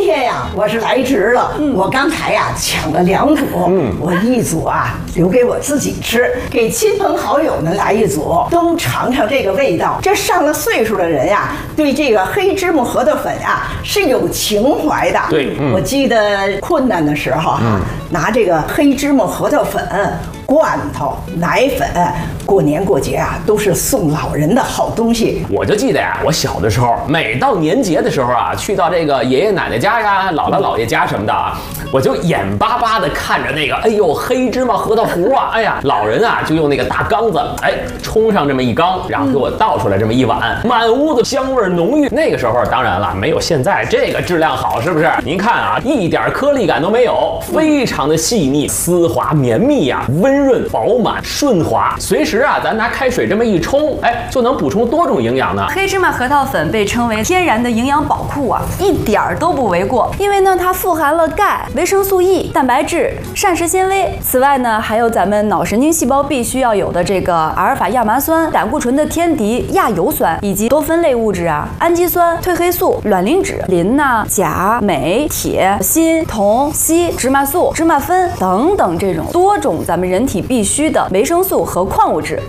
天呀，我是来迟了。我刚才呀抢了2组，我一组啊留给我自己吃，给亲朋好友们来1组，都尝尝这个味道。这上了岁数的人呀，对这个黑芝麻核桃粉呀是有情怀的。 对， 我记得困难的时候拿这个黑芝麻核桃粉、罐头、奶粉，过年过节啊都是送老人的好东西。 我就记得呀，我小的时候，每到年节的时候啊，去到这个爷爷奶奶家呀、姥姥姥爷家什么的啊，我就眼巴巴的看着那个，哎呦，黑芝麻核桃糊啊，哎呀，老人啊就用那个大缸子，冲上这么一缸，然后给我倒出来这么一碗，满屋子香味浓郁。那个时候当然了，没有现在这个质量好，是不是？您看啊，一点颗粒感都没有，非常的细腻、丝滑、绵密呀，温润、饱满、顺滑，随时啊，咱拿开水这么一冲，就能补充多种营养呢。 黑芝麻核桃粉被称为天然的营养宝库啊，一点儿都不为过，因为呢，它富含了钙、维生素 E、蛋白质、膳食纤维。此外呢，还有咱们脑神经细胞必须要有的这个阿尔法亚麻酸、胆固醇的天敌亚油酸，以及多酚类物质啊，氨基酸、褪黑素、卵磷脂、磷呐、钾、镁、铁、锌、铜、硒、芝麻素、芝麻酚等等这种多种咱们人体必需的维生素和矿物质。